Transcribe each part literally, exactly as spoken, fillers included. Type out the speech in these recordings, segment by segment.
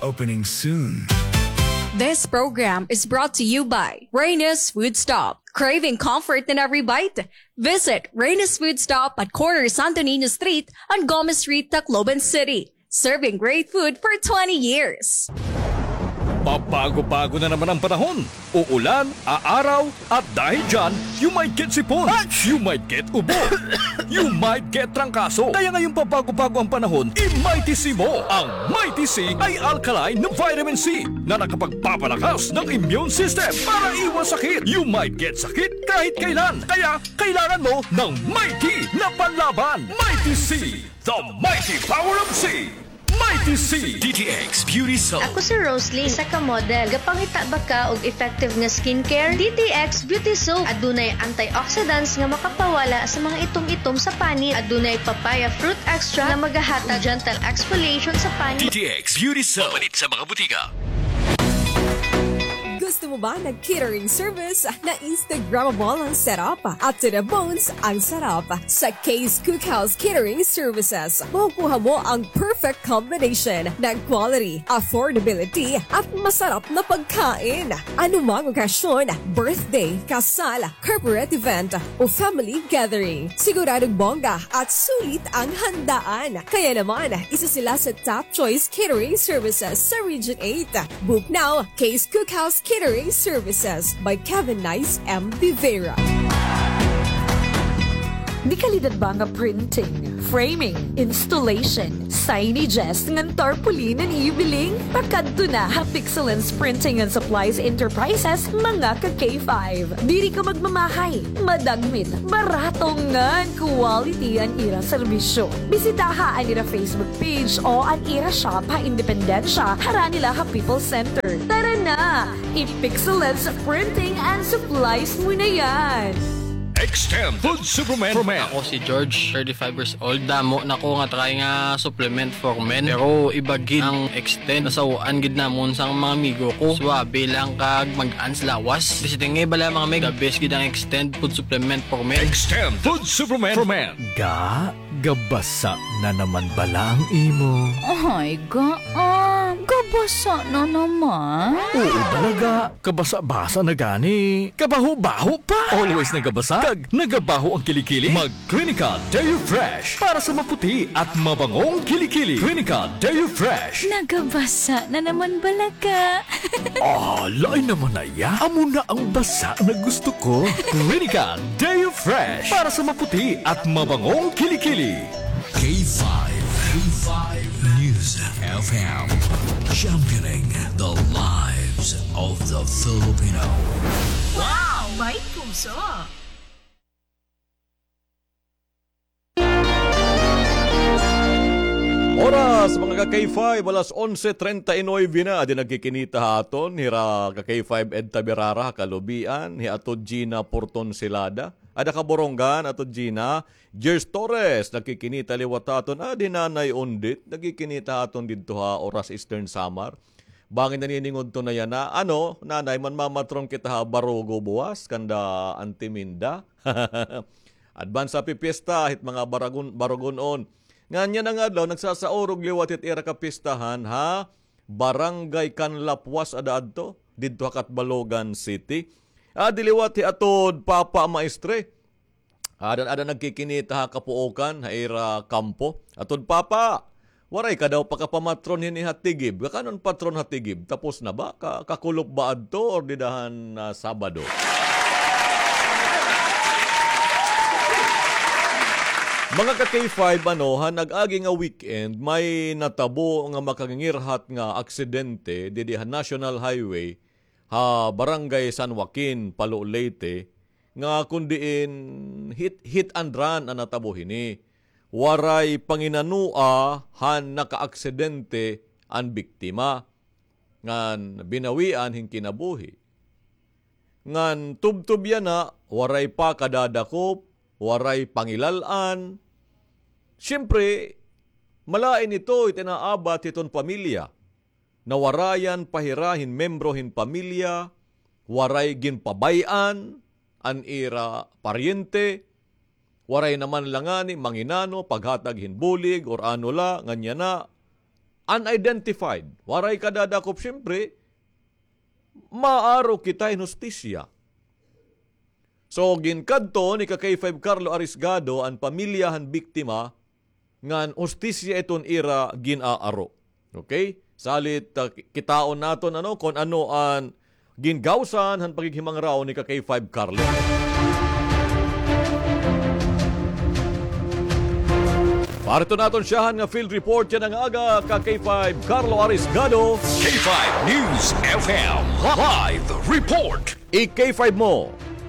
opening soon. This program is brought to you by Reyna's Food Stop. Craving comfort in every bite? Visit Reyna's Food Stop at corner Santo Niño Street on Gomez Street, Tacloban City. Serving great food for twenty years. Pabago-bago na naman ang panahon. Uulan, aaraw, at dahil dyan, you might get sipon, you might get ubo, you might get trangkaso. Kaya ngayong pabago-bago ang panahon, i-Mighty C mo. Ang Mighty C ay alkaline na vitamin C na nakapagpapalakas ng immune system para iwas sakit. You might get sakit kahit kailan. Kaya kailangan mo ng Mighty na panlaban. Mighty C, the mighty power of C. Mighty C! D T X Beauty Soap. Ako si Rosalie, isa ka model. Gapangita ba ka og effective nga skincare? D T X Beauty Soap. Adunay antioxidants nga makapawala sa mga itom-itom sa panit. Adunay papaya fruit extra nga magahatag gentle exfoliation sa panit. D T X Beauty Soap. Palit sa mga butika. Gusto mo ba ng catering service na Instagrammable ang setup at to the bones ang sarap? Sa K's Cookhouse Catering Services, makukuha mo ang perfect combination ng quality, affordability at masarap na pagkain. Anumang okasyon, birthday, kasal, corporate event o family gathering, siguradong bongga at sulit ang handaan. Kaya naman, isa sila sa top choice catering services sa Region eight. Book now, K's Cookhouse Catering Services by Kevin Nice M. Vivera. Di kalidad ba nga printing, framing, installation, signages, ngan tarpaulin and ibiling? Pakadto na ha Pixelance Printing and Supplies Enterprises, mga ka K five. Diri ka magmamahay, madagmit, barato ngan, quality ang ira serbisyo. Bisitaha ang ira Facebook page o ang ira shop ha Independensya, hara nila ha People Center. Tara na! I-Pixelance Printing and Supplies mo na yan! Extend Food Superman for Men. Ako si George, thirty-five years old. Damo na ko nga try nga supplement for men. Pero ibagid ang extend. Nasawaan gid namon sang mga amigo ko. Swabe lang kag mag-ans lawas. Bisitingay bala mga meg. The best gid ang extend food supplement for men. Extend Food Superman for Men. Ga, gabasa na naman bala ang imo. Ay, ga, ah, gabasa na naman. Oo talaga, kabasa-basa na gani. Kabaho-baho pa. Always nagabasa, kag nagabaho ang kilikili. Mag-Clinica Deo Fresh para sa maputi at mabangong kilikili. Clinica Deo Fresh. Nagabasa na naman balaga. Ah, lain naman na ya. Amo na ang basa na gusto ko. Clinica Deo Fresh para sa maputi at mabangong kilikili. K five. K five News F M. Championing the lives of the Filipino. Wow, may puso. Oras mga ka-K five, alas eleven thirty-nine na, di nagkikinita haton, hira ka-K five Ed Tabirara, kalubian, hi atod Gina Porton Silada, ada kaborongan atod Gina, Jers Torres, nagkikinita liwat haton, adi nanay undit, nagkikinita haton dito ha, oras Eastern Samar. Bangin naniningod to na yan na, ano, nanay, man mamatrong kita ha, barugo buwas, kanda antiminda. Advance happy fiesta, hit mga baragon, barogonon. Nganya na nga daw, nagsasaorog liwat it ira kapistahan ha, Barangay Kanlapwas adaad to, dito hakat Balogan City. Ah, diliwat hi atod Papa Maestre. Adan ada nagkikinita ha kapuokan, ha ira kampo. Atod Papa, waray ka daw pakapamatron hini hatigib. Kakanon patron hatigib, tapos na ba? Ka kakulop ba adto or didahan na uh, Sabado? Mga ka-K five, ano, ha, nag-agi nga weekend, may natabo nga makangirhat nga aksidente didihan National Highway, ha, Barangay San Joaquin, Palo Leyte, nga kundiin hit, hit and run ang natabo hini. Waray panginanua han naka-aksidente ang biktima. Ngan binawian hing kinabuhi. Ngan tubtub yan na, waray pa kadadakop, waray pangilalan. Siyempre, malain ito itinaabat iton pamilya. Nawarayan pahirahin membrohin pamilya, waray ginpabayan, an ira paryente, waray naman langani manginano, paghatag hinbulig, or ano la, nganya na, unidentified. Waray kadadakop, siyempre, maaro kita inustisya. So, ginkadto ni ka K five Carlo Arisgado ang pamilyahan biktima ngan hustisya iton ira ginaaro. Okay? Salit uh, kitaon naton ano kung ano ang gingawsan han pagighimang raw ni ka K five Carlo. Parito naton siyahan nga field report yan ang aga ka K five Carlo Arisgado. K five News F M Live Report. I-K five mo.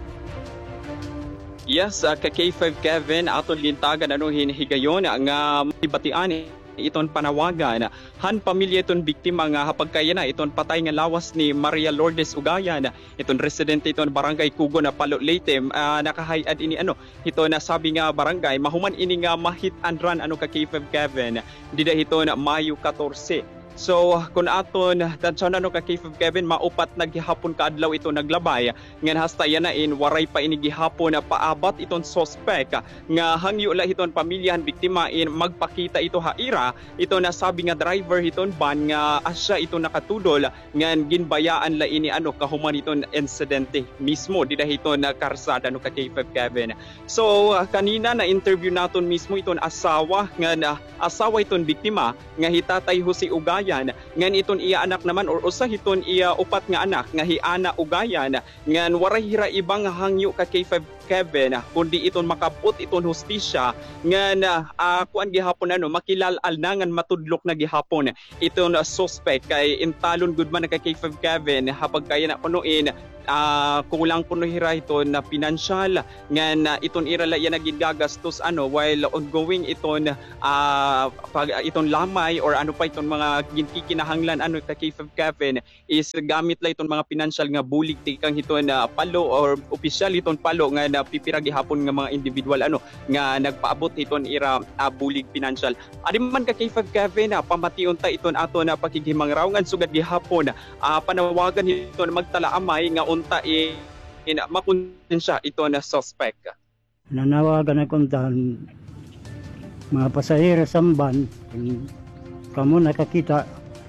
Yes, uh, ka K five Kevin, aton gintagan ano hinihigayon nga ibatian iton panawagan han pamilya iton biktima nga hapagkaya na iton patay nga lawas ni Maria Lourdes Ugayan, iton residente iton barangay Kugo na Palo Leyte, uh, nakahayad ini ano ito na sabi nga barangay mahuman ini nga mahit and run ano ka K five Kevin dida iton Mayo fourteen. So kung aton tansyon ano ka K five Kevin maupat naghihapon kaadlaw ito naglabay ngan hasta yanain waray pa ini gihapon na paabat iton suspect nga hangyo la iton pamilyahan biktima in magpakita ito haira ito na sabi nga driver iton ban nga asya ito nakatudol ngan ginbayaan la ini ano kahuman iton insidente mismo dida iton na karsada no ka K five Kevin. So kanina na interview naton mismo iton asawa nga asawa iton biktima nga hitatay ho si Ugayan ngan iton iya anak naman or usa hiton iya upat nga anak nga hiana Ugayan ngan waray hira ibang hangyo ka K five Kevin kundi iton makabot iton hustisya ngan uh, kuan gihapon ano makilal-al na ngan matudlok na gihapon iton uh, suspect kay intalon gud man ka K five Kevin hapag kaya na kunuin Uh, kulang kuno hira iton na financial ngan uh, iton irala yan naging gagastos ano while ongoing iton uh, pag uh, iton lamay or ano pa iton mga ginkikinahanglan ano ka K five Kevin is gamit la iton mga financial nga bulig tikang iton uh, palo or official iton palo nga na pipiragi hapon nga mga individual ano nga nagpaabot iton ira uh, bulig financial adi man ka K five Kevin uh, pamation ta iton ato na pakighimang raw ngan sugad gihapon uh, panawagan iton magtalaamay nga unta i ina makonsensya ito na suspect. Nanawagan akong tahan mga pasahero sa van kung kamo nakakita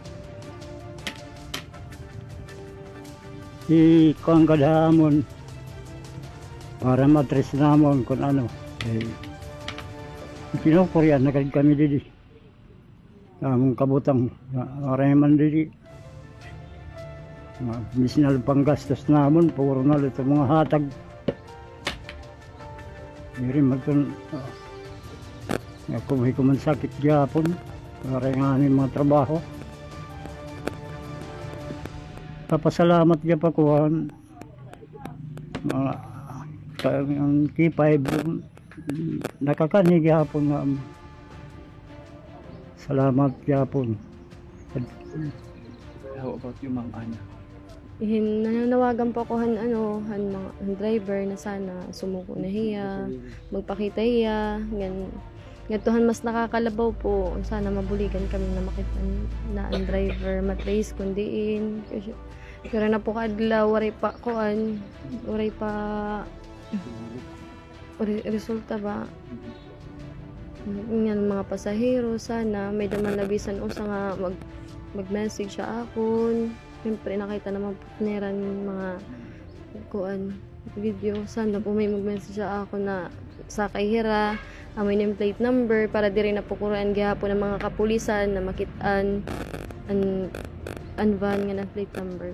i kung kadahamon para matres namon kung ano eh, kinukuryan na kami didi among kabutang oray man didi misinal panggastos namon puro na ito mga hatag hindi magton uh, ako may kuman sakit gyapon para nga mga trabaho papasalamat dyan pa kuhan mga ang K five nakakani gyapon nga salamat gyapon. How about you, Ma'am Ana? Hin nananawagan po ako han ano han mga han driver na sana sumuko na hiya magpakita hiya ngan ngatuhan mas nakakalabaw po sana mabuligan kami na makita na ang driver matrace kundiin pero na po kadlaw waray pa kuan waray pa waray resulta ba ng mga pasahero sana may daman labisan usa nga mag mag-message sa akon. Siyempre nakita naman po neran mga kuan video sana po may mag-message sa ako na sa kahira amoy name plate number para diri na po kuran gihapon ng mga kapulisan na makitaan an an van nga na plate number.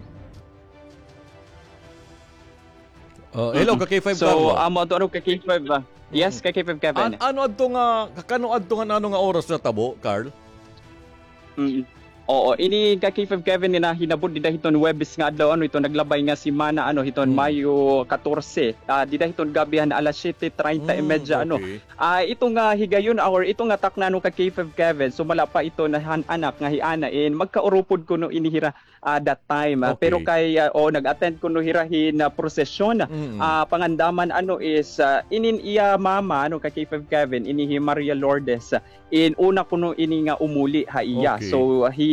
Uh, hello ka K five So amo um, ano ka K five ba? Yes, ka K five Kevin. An- ano adto nga kakano adto nga ano nga oras na tabo, Carl? Mm. Oo, ini ka K five Kevin ni na hinabot dida hiton Webes nga adlaw ano ito naglabay nga si Mana ano hiton hmm. Mayo fourteen. Uh, dida hiton gabihan alas seven thirty hmm, medya okay. ano. Ah uh, ito nga higayon or ito nga taknano ka K five Kevin sumala pa ito na han anak nga hiana in magkaurupod kuno inihira uh, that time. Okay. Uh, pero kay uh, oh nag-attend kuno hirahin na uh, prosesyon. Hmm. Uh, pangandaman ano is uh, inin iya mama ano ka K five Kevin inihi Maria Lourdes uh, in una kuno ini nga umuli ha iya. Okay. So uh, he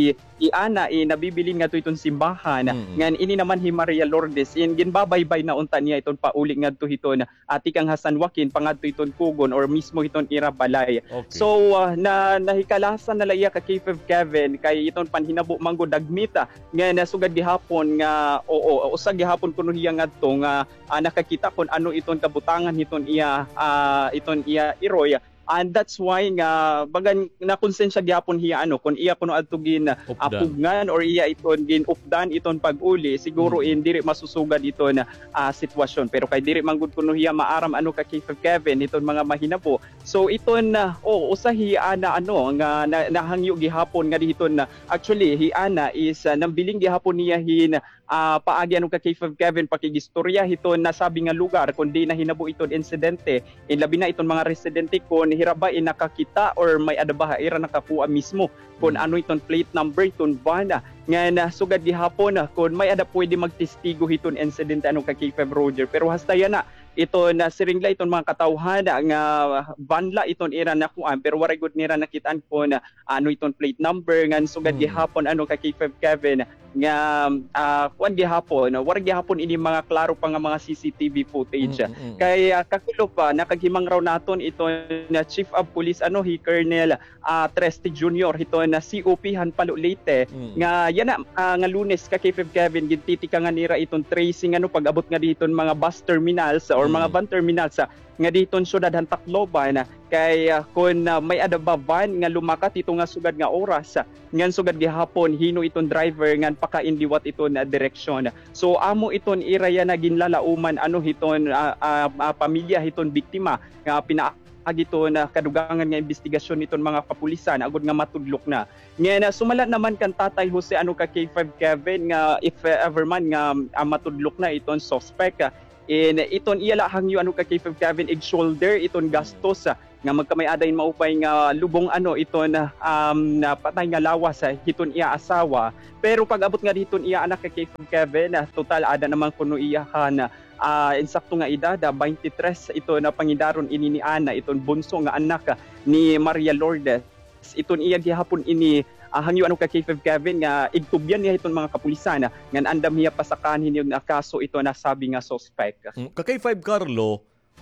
i iana i nabibilin nga to iton simbahan Mm. ngan ini naman hi Maria Lourdes in ginbabaybay na unta niya iton pauli ngadto hiton ati kang Hasan Joaquin pangadto iton kugon or mismo iton ira balay. Okay. So uh, na nahikalasan na laya ka K five Kevin kay iton panhinabo manggo dagmita nga nasugad gihapon nga oo usa gihapon kuno hiya ngadto nga uh, nakakita kon ano iton kabutangan hiton iya uh, iton iya iroy. And that's why nga bagan na konsensya gyapon hiya ano kun iya kuno adto gin apugnan or iya iton gin updan iton pag-uli siguro mm. in diri masusugad iton uh, sitwasyon pero kay diri manggud kuno hiya maaram ano ka K five Kevin iton mga mahinabo so iton uh, oh usa hiya na ano nga na, nahangyo gihapon nga dihiton na actually hiya na is uh, nambiling gihapon niya hin uh, paagi ano ka K five Kevin pakigistorya hiton nasabi nga lugar kundi na hinabo iton insidente in labi na iton mga residente kon hiraba in nakakita or may adabaha ira nakakuha mismo kung ano iton plate number iton van nga na sugad gihapon kung may ada pwede magtestigo hiton incident ano ka K five Roger pero hastaya na ito na siringla iton mga katawhan nga vanla iton ira nakuan pero wala gud nira nakitaan ko na ano iton plate number nga sugad hmm. gihapon ano ka K five Kevin nga uh, kuan gihapon wala gihapon ini mga klaro pa nga mga C C T V footage hmm, hmm. kay uh, kakulo pa nakaghimang raw naton iton na Chief of Police ano hi Colonel uh, Treste Junior iton na C O P Hanpalo Leyte hmm. nga yan na uh, nga Lunes ka K five Kevin gintitika nga nira iton tracing ano pag-abot nga diton mga bus terminals or mga van terminals sa nga diton syudad han Tacloban kay uh, kun uh, may adaba van nga lumakat ito nga sugad nga oras uh, ngan sugad gihapon hino iton driver ngan pakaindiwat iton uh, direksyon so amo iton iraya na ginlalauman ano hiton uh, uh, uh, pamilya hiton biktima nga pina agito na kadugangan nga investigasyon niton mga kapulisan agud nga matudlok na nga sumala naman kan Tatay Jose ano ka K five Kevin nga if uh, ever man nga uh, matudlok na iton suspect uh, in iton iyala hangyo ano ka K five Kevin ig shoulder iton gastos uh, nga magkamay adayin maupay nga lubong ano iton um, na patay nga lawas uh, hiton iya asawa pero pag abot nga diton iya anak ka K five Kevin uh, total ada namang kuno iyahan uh, Uh, insakto nga edad, twenty-three ito na pangidaron ini ni Ana, iton bunso nga anak uh, ni Maria Lourdes. Iton iya gihapon ini uh, hangyo ano ka K five Kevin nga igtubyan niya iton mga kapulisan uh, nga andam niya pasakahan hinyo na kaso ito nasabi nga suspect. Ka K five Carlo,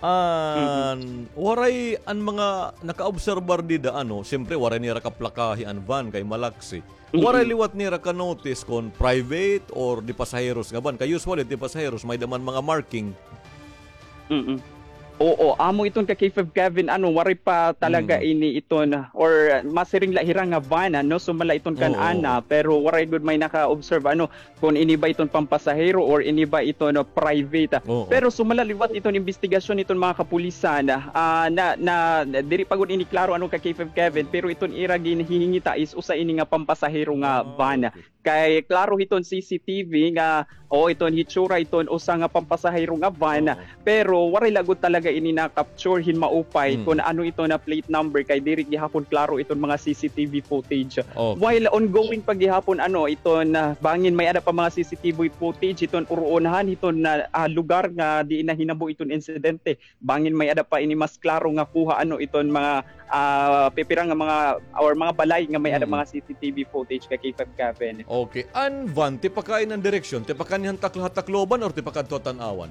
an mm-hmm. waray an mga nakaobserbar di da ano, siyempre waray nira kaplakahi an van kay Malaksi. Waray liwat nira ka notice kon private or di pasaheros nga ban. Kay usually di pasaheros may daman mga marking. Mm. Oo, amo iton ka K five Kevin ano waray pa talaga mm. ini iton or masiring lahira nga van no sumala iton kan ana pero waray good may naka-observe ano kung ini ba iton pampasahero or ini ba iton no, private. Oo. Pero sumala liwat iton investigasyon iton mga kapulisan uh, na na diri pagud ini klaro ano ka K five Kevin pero iton ira ginhihingita is usa ini nga pampasahero nga van. Oh, okay. Kay klaro hiton C C T V nga o oh, iton hitsura iton usa nga pampasahero nga van oh. pero waray lagod talaga ini na capture hin maupay hmm. kung ano ito na plate number kay diri gihapon klaro iton mga C C T V footage oh. while ongoing pag gihapon ano iton na uh, bangin may ada pa mga C C T V footage iton uruonahan iton na uh, lugar nga di na hinabo iton insidente bangin may ada pa ini mas klaro nga kuha ano iton mga uh, pipira nga mga or mga balay nga may hmm. ada mga C C T V footage kay K five Kevin. Okay, an van ti pakain ang direksyon ti pakanihan takloban or ti pakadto tan-awan?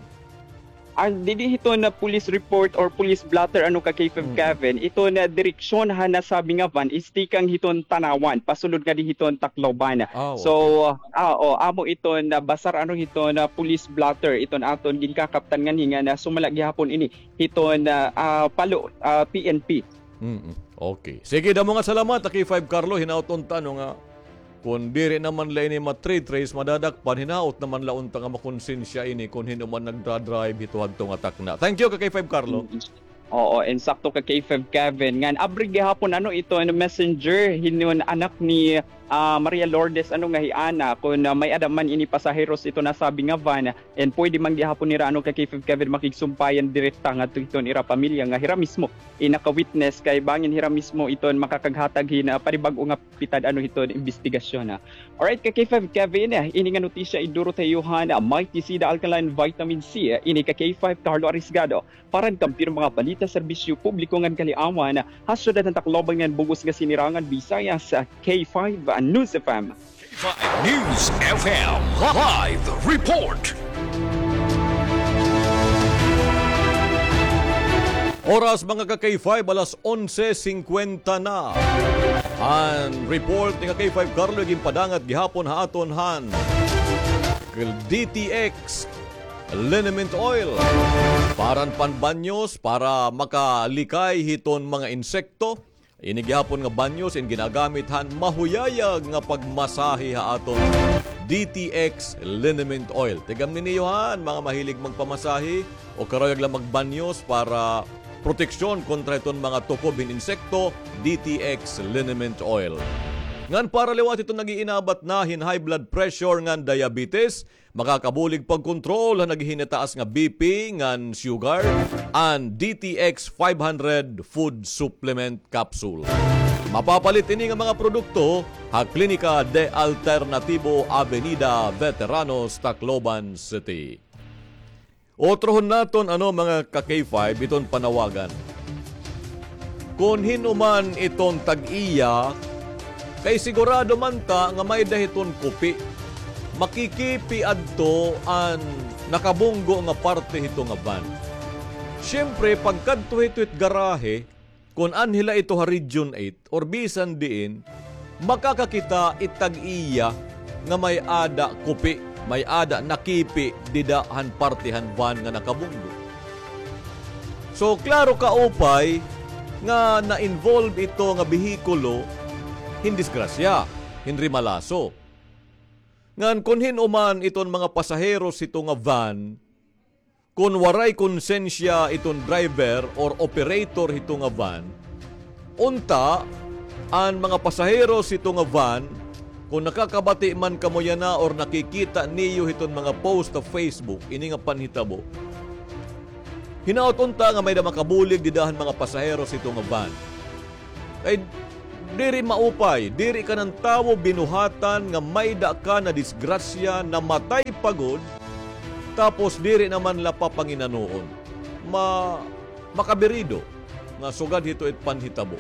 Ang didi ito na police report or police blotter ano ka K five mm-hmm. Kevin ito na direksyon ha na sabi nga van istikang hiton Tanawan pasulod nga di hiton Tacloban. Oh, so okay. ah oh, amo ito na basar ano ito na police blotter iton aton ginkakaptan nga hinga na sumala gihapon ini hiton na uh, palo uh, P N P. Mm-hmm. Okay. Sige damo nga salamat K five Carlo hinauton tanong nga kung diri naman la ini ma-trade trace madadakpan hinaot naman laon ta nga makonsensya ini kung hindi man nagdra-drive hituhag tong attack na. Thank you ka K five Carlo. Oo, insakto ka K five Kevin. Ngan abri gihapon ano ito ano messenger hinon anak ni uh, Maria Lourdes ano nga hiana kung uh, may adaman ini pasaheros ito nasabi nga van and pwede man gihapon nira ano ka K five Kevin makigsumpayan direkta nga iton ira pamilya nga hira mismo inaka-witness kay bangin hira mismo iton makakaghatag hin uh, paribag-o nga pitad ano iton investigasyon na. Alright ka K five Kevin uh, ini nga notisya iduro tayo han uh, Mighty Sida Alkaline Vitamin C uh, ini ka K five Carlo Arisgado paran kampir mga balita serbisyo publiko ngan kaliawan hasod ang Tacloban ngan bugos nga sinirangan Visayas uh, K five uh, News F M. K five News F M Live Report. Oras mga ka-K five, alas onse singkwenta na. Ang report ni ka-K five Carlo yung padangat gihapon haaton han. D T X liniment oil. Paran panbanyos para makalikay hiton mga insekto. Inigihapon nga banyos in ginagamit han mahuyayag nga pagmasahi haaton D T X liniment oil. Tigam ninyo han mga mahilig magpamasahi o karoyag lang magbanyos para proteksyon kontra iton mga tukobin insekto, D T X liniment oil. Ngan para liwat ito nagiinabat na hin high blood pressure ngan diabetes, makakabulig pagkontrol ha naghihinataas nga B P ngan sugar, and D T X five hundred food supplement capsule. Mapapalit ini nga mga produkto ha Klinika de Alternativo Avenida Veteranos, Tacloban City. Otrohon naton ano mga ka-K five iton panawagan. Kung hinuman iton tag-iya, kay sigurado man ta nga may dahiton kupi. Makikipi adto an nakabunggo nga parte hito nga van. Siyempre, pagkadto hito't garahe, kung anhila ito ha Region eight or bisan diin, makakakita itag-iya nga may ada kupi. May ada nakipi didahan partihan van nga nakabunggo. So klaro ka upay nga na-involve ito nga bihikulo hindi disgrasya, hindi malaso. Ngan kun hinuman iton mga pasaheros ito nga van, kun waray konsensya iton driver or operator ito nga van, unta ang mga pasaheros ito nga van, kung nakakabati man kamo yan na or nakikita niyo hiton mga post of Facebook, ini nga panhitabo. Hinaot unta nga may na makabulig didahan mga pasaheros ito nga van. Ay diri maupay, diri ka ng tawo binuhatan nga may da ka na disgrasya na matay pagod, tapos diri naman la papanginanuon. Ma makabirido nga sugad hito it panhitabo.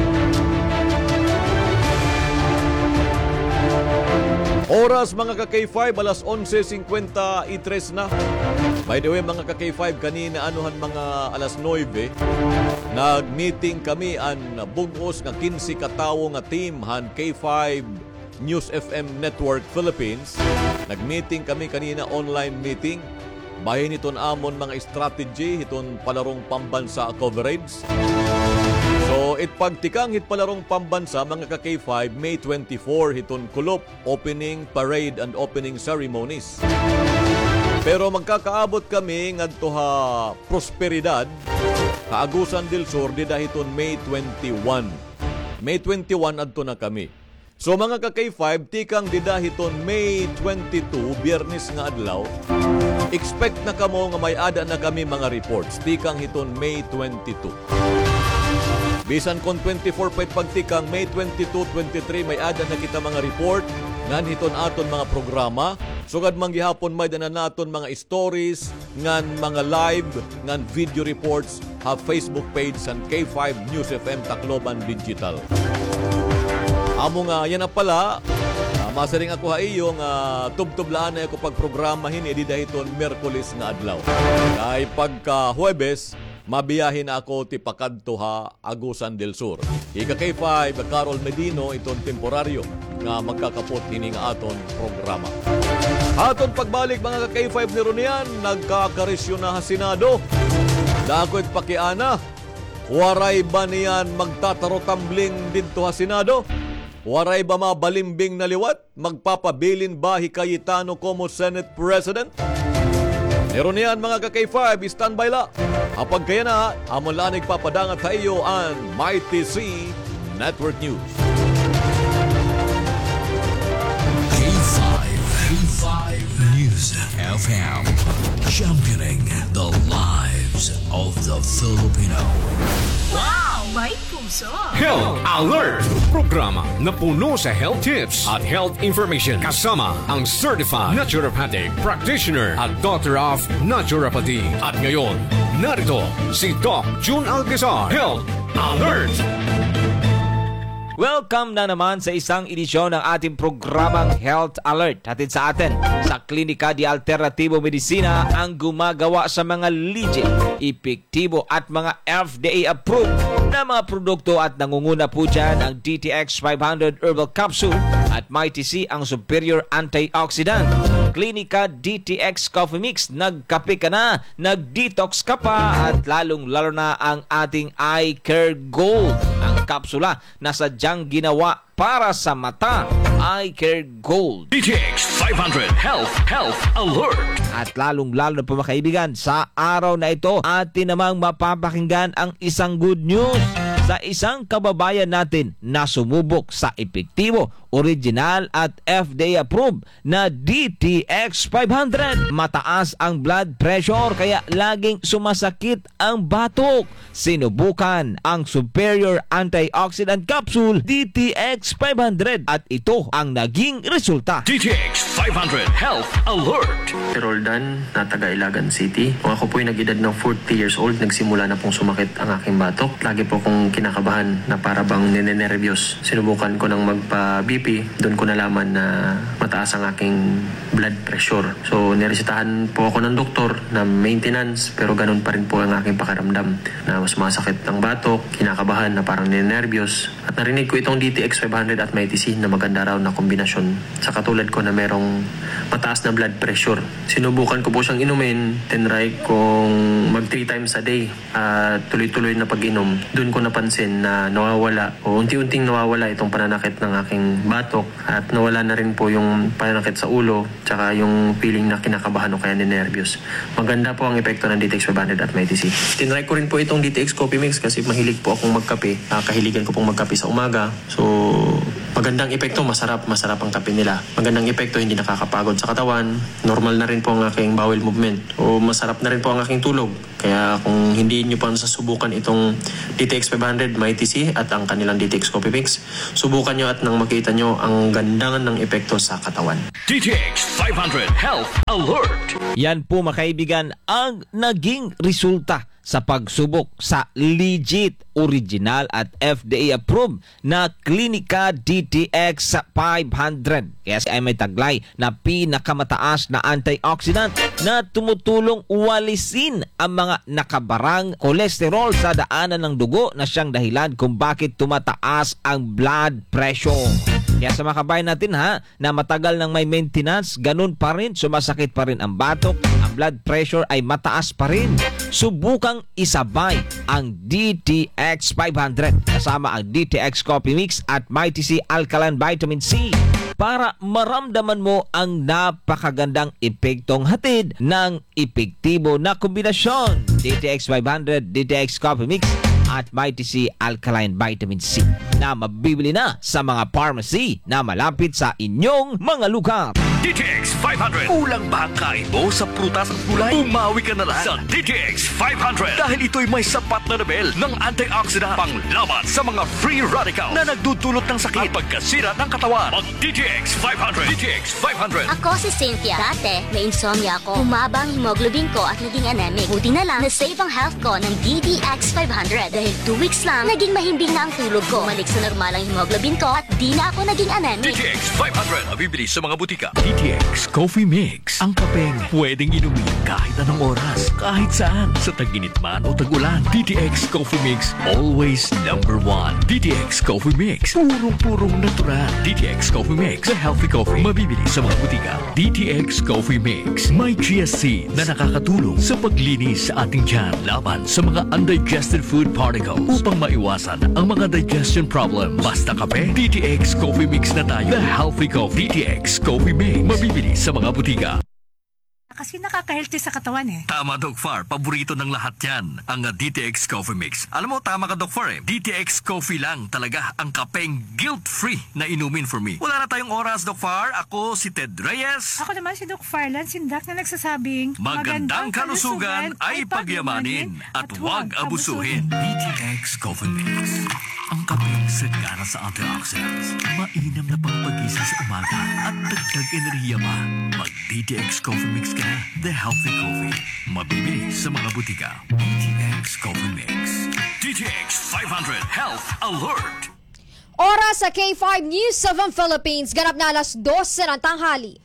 Oras mga ka-K five, alas onse singkwenta y tres na. By the way mga ka-K five, kanina anuhan mga alas nueve, nag-meeting kami an bugos nga kinsi katawo nga team han K five News F M Network Philippines. Nag-meeting kami kanina, online meeting. Bahin iton amon mga strategy, iton palarong pambansa coverage. So, itpagtikang hit palarong pambansa mga ka-K five, May twenty-four hiton kulop, opening parade and opening ceremonies. Pero magkakaabot kami ngadto ha prosperidad, Kaagusan del Sur, dida hiton May twenty-one. May twenty-one adto na kami. So mga ka-K five, tikang dida hiton May twenty-two, Biyernes nga adlaw, expect na kamo nga may ada na kami mga reports, tikang hiton May twenty-two. Bisan kon twenty-four pa pagtikang May twenty-two, twenty-three may ada na kita mga report ngan hiton aton mga programa. Sugad man gihapon may dana naton mga stories ngan mga live ngan video reports ha Facebook page san K five News F M Tacloban Digital. Amo nga yan na pala, uh, masaring ako ha iyo nga tubtublaan na ako pagprograma hin edi dahiton Miyerkules nga adlaw. Kay pagka Huwebes mabiyahin ako ti pakadto ha Agusan del Sur. Ika K five, Carol Medino, itong temporaryo nga magkakapot hini nga aton programa. Aton pagbalik mga ka-K five ni Ronian, nagkakarisyon na ha Senado. Dako't pakiana, waray ba niyan magtataro-tumbling dito ha Senado? Waray ba mabalimbing na liwat? Magpapabilin ba Hikayitano como Senate President? Meron niyan mga ka-K five, standby la. Kapag kaya na, amon lang nagpapadangat sa iyo ang Mighty C Network News. K five, K five News F M, championing the lives of the Filipino. Wow! May puso! Health Alert! Programa na puno sa health tips at health information kasama ang certified naturopathic practitioner at doctor of naturopathy. At ngayon, narito si Doc June Alcazar. Health Alert! Welcome na naman sa isang edisyon ng ating programang Health Alert. Hatid sa atin sa Klinika de Alternativo Medicina ang gumagawa sa mga legit, epektibo at mga F D A approved na mga produkto at nangunguna po dyan ang D T X five hundred Herbal Capsule at Mighty C ang Superior Antioxidant. Klinika D T X Coffee Mix, nagkape ka na, nag-detox ka pa at lalong-lalo na ang ating Eye Care Gold. Ang kapsula na sadyang ginawa para sa mata, Eye Care Gold. D T X five hundred Health Health Alert. At lalong-lalo na po mga kaibigan, sa araw na ito, atin namang mapapakinggan ang isang good news sa isang kababayan natin na sumubok sa epektibo, original at F D A approved na D T X five hundred. Mataas ang blood pressure kaya laging sumasakit ang batok. Sinubukan ang Superior Antioxidant Capsule D T X five hundred at ito ang naging resulta. D T X five hundred Health Alert. Roldan na taga Ilagan City. Kung ako po'y nag-edad ng forty years old, nagsimula na pong sumakit ang aking batok. Lagi po kong kinakabahan na para bang ninenervyos. Sinubukan ko ng magpa-B P, doon ko nalaman na mataas ang aking blood pressure. So, niresitahan po ako ng doktor na maintenance, pero ganun pa rin po ang aking pakiramdam na mas masakit ang batok, kinakabahan na parang ninenervyos. At narinig ko itong D T X five hundred at Mighty C na maganda raw na kombinasyon sa katulad ko na merong mataas na blood pressure. Sinubukan ko po siyang inumin, tinry kong mag three times a day at tuloy-tuloy na pag-inom. Doon ko napansin na nawawala o unti-unting nawawala itong pananakit ng aking batok at nawala na rin po yung pananakit sa ulo tsaka yung feeling na kinakabahan o kaya ninervyos. Maganda po ang epekto ng D T X five hundred at Mighty C. Tinry ko rin po itong D T X Coffee Mix kasi mahilig po akong magkape. Uh, kahiligan ko pong magkape sa umaga. So, magandang epekto, masarap, masarap ang kape nila. Magandang epekto, hindi nakakapagod sa katawan. Normal na rin po ang aking bowel movement. O masarap na rin po ang aking tulog. Kaya kung hindi nyo pa nasasubukan itong D T X five hundred Mighty C at ang kanilang D T X Coffee Mix, subukan nyo at nang makita nyo ang gandangan ng epekto sa katawan. D T X five hundred Health Alert. Yan po mga kaibigan ang naging resulta sa pagsubok sa legit, original at F D A approved na Klinika D T X five hundred. Kaya ay may taglay na pinakamataas na antioxidant na tumutulong walisin ang mga nakabarang kolesterol sa daanan ng dugo na siyang dahilan kung bakit tumataas ang blood pressure. Kaya sa mga kabayan natin ha, na matagal nang may maintenance, ganun pa rin, sumasakit pa rin ang batok, ang blood pressure ay mataas pa rin. Subukang isabay ang D T X five hundred kasama ang D T X Coffee Mix at Mighty C Alkaline Vitamin C para maramdaman mo ang napakagandang epektong hatid ng epektibo na kombinasyon. D T X five hundred, D T X Coffee Mix at Mighty C Alkaline Vitamin C na mabibili na sa mga pharmacy na malapit sa inyong mga lugar. D T X five hundred. Kulang ba ang kain mo sa prutas at gulay? Umawi ka na lang sa D T X five hundred dahil ito'y may sapat na level ng antioxidant panglaban sa mga free radical na nagdudulot ng sakit at pagkasira ng katawan. Mag D T X five hundred. D T X five hundred. Ako si Cynthia. Dati, may insomnia ako. Humaba ang hemoglobin ko at naging anemic. Buti na lang, na-save ang health ko ng D T X five hundred. Dahil two weeks lang, naging mahimbing na ang tulog ko. Bumalik sa normal ang hemoglobin ko at di na ako naging anemic. D T X five hundred. Mabibili sa mga butika. D T X Coffee Mix. Ang kapeng pwedeng inumin kahit anong oras, kahit saan, sa tag-init man o tag-ulan. D T X Coffee Mix, always number one. D T X Coffee Mix, purong-purong natural. D T X Coffee Mix, the healthy coffee. Mabibili sa mga butika. D T X Coffee Mix, may chia seed na nakakatulong sa paglinis sa ating tiyan laban sa mga undigested food particles upang maiwasan ang mga digestion problem. Basta kape, D T X Coffee Mix na tayo. The healthy coffee. D T X Coffee Mix, mabibili sa mga butika. Kasi nakaka-healthy sa katawan eh. Tama, Doc Far. Paborito ng lahat yan, ang uh, D T X Coffee Mix. Alam mo, tama ka, Doc Far eh. D T X Coffee lang talaga ang kapeng guilt-free na inumin for me. Wala na tayong oras, Doc Far. Ako si Ted Reyes. Ako naman si Doc Farlan, sindak na nagsasabing magandang kalusugan ay pagyamanin at huwag abusuhin. D T X Coffee Mix. Ang kapeng sagana sa antioxidants, mainam na pangpagising sa umaga at dagdag enerhiya pa. Mag-D T X Coffee Mix ka na, the healthy coffee. Mabibili sa mga butika. D T X Coffee Mix. D T X five hundred Health Alert. Oras sa K five News seven Philippines, ganap na alas dose ng tanghali.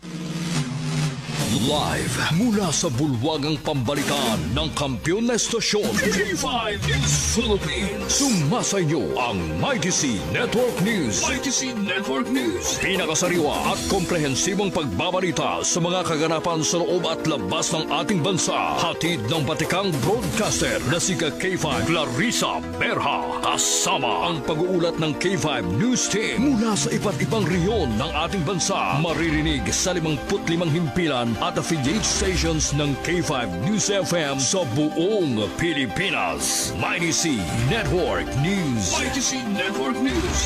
Live mula sa bulwagang pambalikan ng kampiyon na estasyon K five News Philippines. Sumasayo ang Mighty C Network News. Mighty C Network News. Pinakasariwa at komprehensibong pagbabalita sa mga kaganapan sa loob at labas ng ating bansa. Hatid ng batikang broadcaster na si K five Clarissa Berha. Kasama ang pag-uulat ng K five News Team mula sa iba't ibang rehiyon ng ating bansa. Maririnig sa limangput limang himpilan at affiliate stations ng K five News F M sa buong Pilipinas. Mighty C Network News. Mighty C Network News.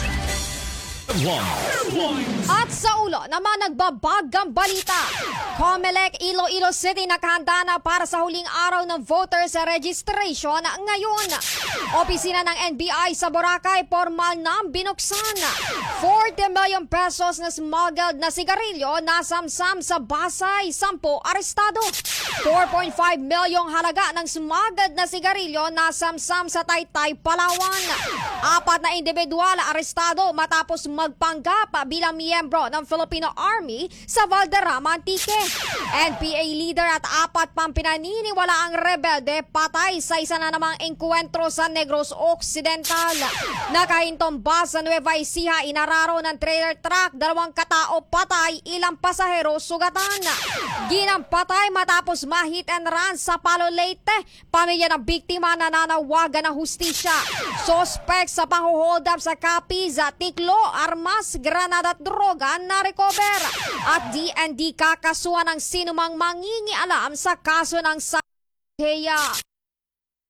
At sa ulo naman nagbabagang balita. Comelec Iloilo City nakahanda na para sa huling araw ng voters registration ngayon. Opisina ng N B I sa Boracay formal na binuksan. forty million pesos na smuggled na sigarilyo nasamsam sa Basay, sampo arestado. four point five milyong halaga ng smuggled na sigarilyo nasamsam sa Taytay, Palawan. Apat na individual arestado matapos magpanggap bilang miyembro ng Filipino Army sa Valderrama, Antique. N P A leader at apat pang pinaniniwala ang rebelde patay sa isa na namang engkwentro sa Negros Occidental. Nakahintong bus sa Nueva Ecija, inararo ng trailer truck, dalawang katao patay, ilang pasahero sugatan. Ginang patay matapos ma-hit and run sa Palo Leyte. Pamilya ng biktima nananawagan ng hustisya. Suspect sa pang-hold up sa Capiz, tiklo, armas, granada at droga na recover. At D N D kakasuhan ng sinumang mangingialam sa kaso ng sa Heya.